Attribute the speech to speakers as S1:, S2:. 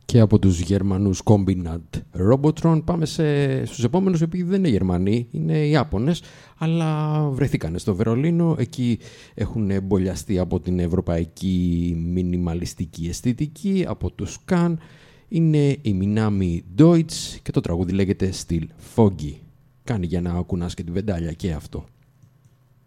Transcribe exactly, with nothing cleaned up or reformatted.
S1: Και από τους Γερμανούς Combinat Robotron πάμε σε, στους επόμενους, επειδή δεν είναι Γερμανοί, είναι Ιάπωνες, αλλά βρεθήκανε στο Βερολίνο. Εκεί έχουν εμπολιαστεί από την ευρωπαϊκή μινιμαλιστική αισθητική, από τους Καν. Είναι η Minami Deutsch και το τραγούδι λέγεται Still Foggy. Κάνει για να κουνάς και τη βεντάλια και αυτό.